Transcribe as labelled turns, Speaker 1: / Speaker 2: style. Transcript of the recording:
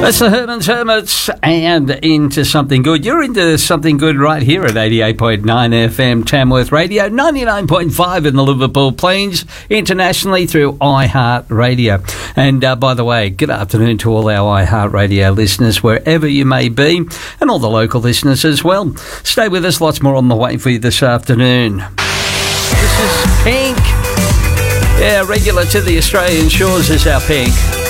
Speaker 1: That's the Hermits and Into Something Good. You're into something good right here at 88.9 FM Tamworth Radio, 99.5 in the Liverpool Plains, internationally through iHeartRadio. And by the way, good afternoon to all our iHeartRadio listeners, wherever you may be, and all the local listeners as well. Stay with us, lots more on the way for you this afternoon. This is Pink. Yeah, regular to the Australian shores is our Pink.